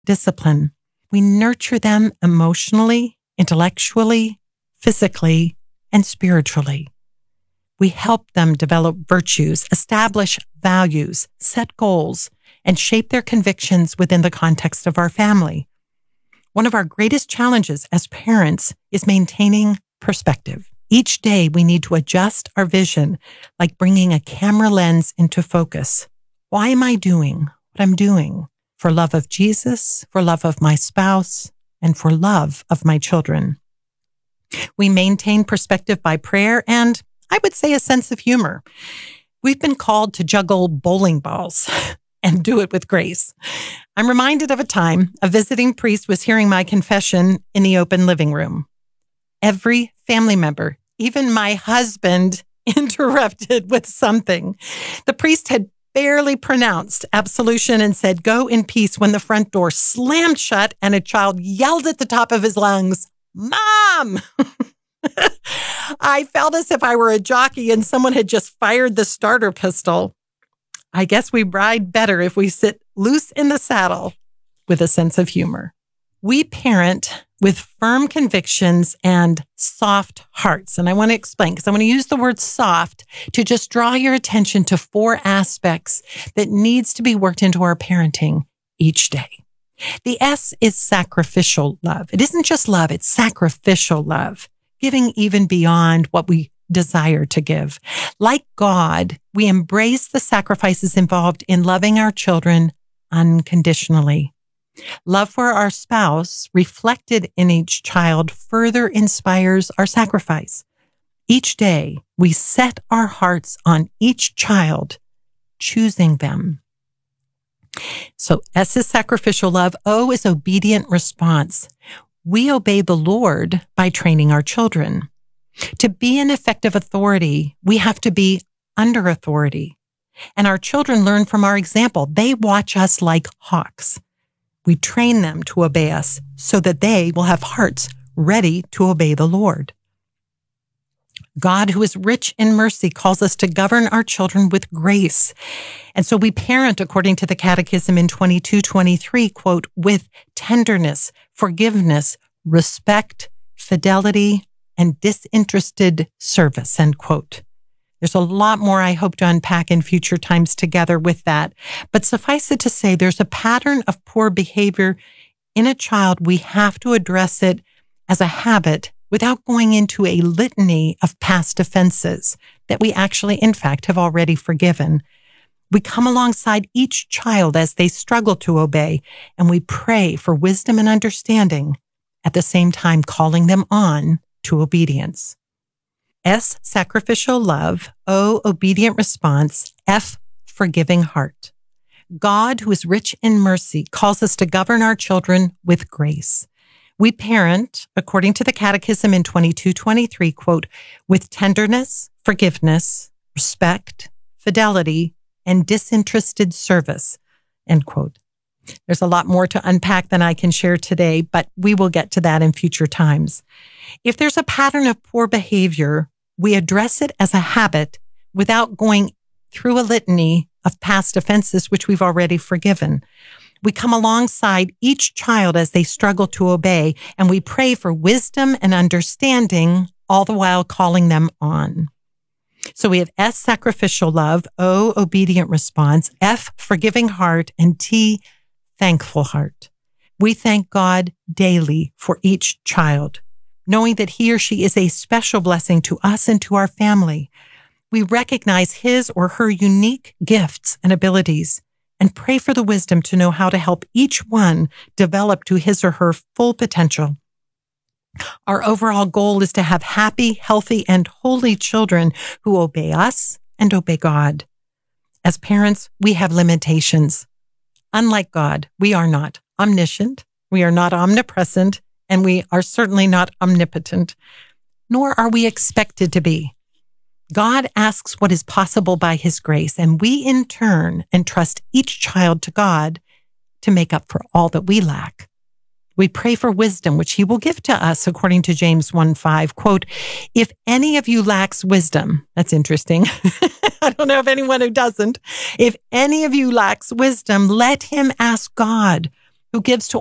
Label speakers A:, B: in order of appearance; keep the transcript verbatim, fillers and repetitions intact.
A: discipline. We nurture them emotionally, intellectually, physically, and spiritually. We help them develop virtues, establish values, set goals, and shape their convictions within the context of our family. One of our greatest challenges as parents is maintaining perspective. Each day we need to adjust our vision, like bringing a camera lens into focus. Why am I doing what I'm doing? For love of Jesus, for love of my spouse, and for love of my children. We maintain perspective by prayer and, I would say, a sense of humor. We've been called to juggle bowling balls and do it with grace. I'm reminded of a time a visiting priest was hearing my confession in the open living room. Every family member, even my husband, interrupted with something. The priest had barely pronounced absolution and said, "Go in peace," when the front door slammed shut and a child yelled at the top of his lungs, "Mom!" I felt as if I were a jockey and someone had just fired the starter pistol. I guess we ride better if we sit loose in the saddle with a sense of humor. We parent with firm convictions and soft hearts. And I want to explain, because I want to use the word soft to just draw your attention to four aspects that needs to be worked into our parenting each day. The S is sacrificial love. It isn't just love, it's sacrificial love, giving even beyond what we desire to give. Like God, we embrace the sacrifices involved in loving our children unconditionally. Love for our spouse, reflected in each child, further inspires our sacrifice. Each day, we set our hearts on each child, choosing them. So S is sacrificial love. O is obedient response. We obey the Lord by training our children. To be an effective authority, we have to be under authority. And our children learn from our example. They watch us like hawks. We train them to obey us so that they will have hearts ready to obey the Lord. God, who is rich in mercy, calls us to govern our children with grace. And so we parent, according to the Catechism in twenty-two twenty-three, quote, with tenderness, forgiveness, respect, fidelity, and disinterested service, end quote. There's a lot more I hope to unpack in future times together with that. But suffice it to say, there's a pattern of poor behavior in a child. We have to address it as a habit without going into a litany of past offenses that we actually, in fact, have already forgiven. We come alongside each child as they struggle to obey, and we pray for wisdom and understanding, at the same time calling them on to obedience. S, sacrificial love. O, obedient response. F, forgiving heart. God, who is rich in mercy, calls us to govern our children with grace. We parent, according to the Catechism in twenty-two twenty-three, quote, with tenderness, forgiveness, respect, fidelity, and disinterested service, end quote. There's a lot more to unpack than I can share today, but we will get to that in future times. If there's a pattern of poor behavior, we address it as a habit without going through a litany of past offenses, which we've already forgiven. We come alongside each child as they struggle to obey, and we pray for wisdom and understanding, all the while calling them on. So we have S, sacrificial love, O, obedient response, F, forgiving heart, and T, thankful heart. We thank God daily for each child, knowing that he or she is a special blessing to us and to our family. We recognize his or her unique gifts and abilities and pray for the wisdom to know how to help each one develop to his or her full potential. Our overall goal is to have happy, healthy, and holy children who obey us and obey God. As parents, we have limitations. Unlike God, we are not omniscient, we are not omnipresent, and we are certainly not omnipotent, nor are we expected to be. God asks what is possible by his grace, and we in turn entrust each child to God to make up for all that we lack. We pray for wisdom, which he will give to us, according to James one five, quote, if any of you lacks wisdom, that's interesting. I don't know of anyone who doesn't. If any of you lacks wisdom, let him ask God, who gives to